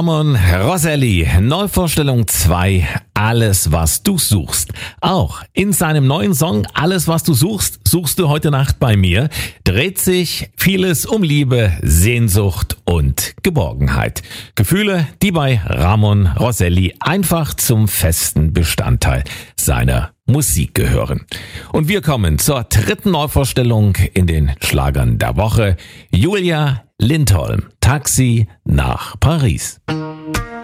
Ramon Rosselli, Neuvorstellung 2, Alles, was du suchst. Auch in seinem neuen Song Alles, was du suchst, suchst du heute Nacht bei mir, dreht sich vieles um Liebe, Sehnsucht und Geborgenheit. Gefühle, die bei Ramon Rosselli einfach zum festen Bestandteil seiner Musik gehören. Und wir kommen zur dritten Neuvorstellung in den Schlagern der Woche. Julia Lindholm, Taxi nach Paris.